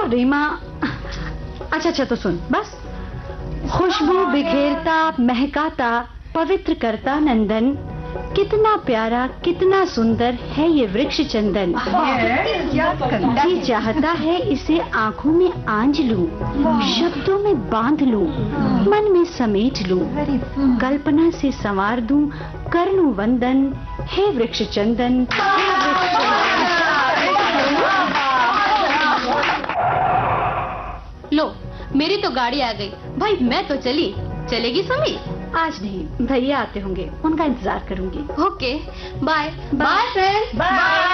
रीमा, अच्छा तो सुन बस। खुशबू बिखेरता महकाता पवित्र करता नंदन, कितना प्यारा कितना सुंदर है ये वृक्ष चंदन। जी चाहता है इसे आंखों में आंज लूं, शब्दों में बांध लूं, मन में समेट लूं, कल्पना से संवार दूं, कर लूं वंदन, हे वृक्ष चंदन, हे वृक्ष चंदन। लो, मेरी तो गाड़ी आ गई। भाई मैं तो चली, चलेगी समी? आज नहीं, भैया आते होंगे, उनका इंतजार करूंगी। Okay, bye bye friend, bye.